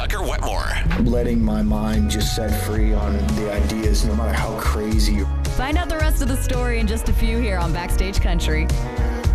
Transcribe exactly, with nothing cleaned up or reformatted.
Tucker Wetmore. Letting my mind just set free on the ideas, no matter how crazy. Find out the rest of the story in just a few here on Backstage Country.